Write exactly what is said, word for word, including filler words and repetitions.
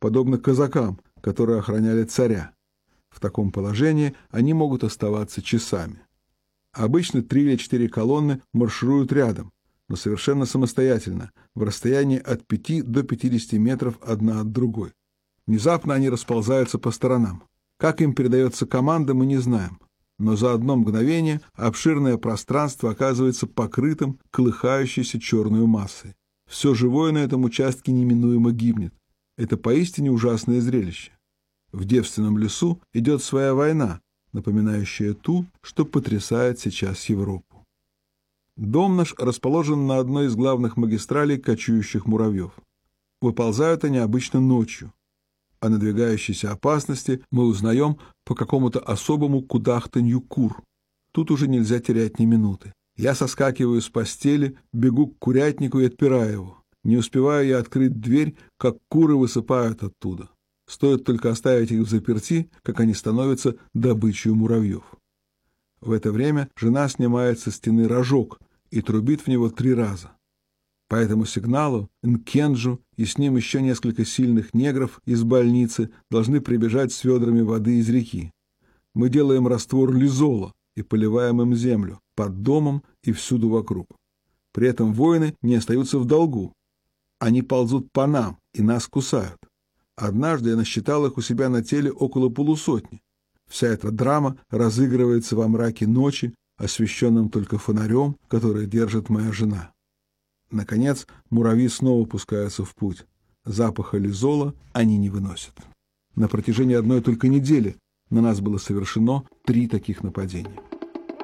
подобно казакам, которые охраняли царя. В таком положении они могут оставаться часами. Обычно три или четыре колонны маршируют рядом, но совершенно самостоятельно, в расстоянии от пяти до пятидесяти метров одна от другой. Внезапно они расползаются по сторонам. Как им передается команда, мы не знаем. Но за одно мгновение обширное пространство оказывается покрытым колыхающейся черной массой. Все живое на этом участке неминуемо гибнет. Это поистине ужасное зрелище. В девственном лесу идет своя война, напоминающая ту, что потрясает сейчас Европу. Дом наш расположен на одной из главных магистралей кочующих муравьев. Выползают они обычно ночью. О надвигающейся опасности мы узнаем по какому-то особому кудахтанью кур. Тут уже нельзя терять ни минуты. Я соскакиваю с постели, бегу к курятнику и отпираю его. Не успеваю я открыть дверь, как куры высыпают оттуда. Стоит только оставить их взаперти, как они становятся добычей муравьев. В это время жена снимает со стены рожок и трубит в него три раза. По этому сигналу Нкенджу и с ним еще несколько сильных негров из больницы должны прибежать с ведрами воды из реки. Мы делаем раствор лизола и поливаем им землю под домом и всюду вокруг. При этом воины не остаются в долгу. Они ползут по нам и нас кусают. Однажды я насчитал их у себя на теле около полусотни. Вся эта драма разыгрывается во мраке ночи, освещенном только фонарем, который держит моя жена. Наконец, муравьи снова пускаются в путь. Запаха лизола они не выносят. На протяжении одной только недели на нас было совершено три таких нападения.